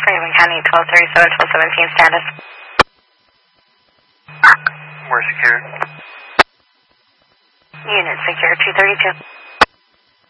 Franklin County 1237, 1217 status. We're secure. Unit secure 232.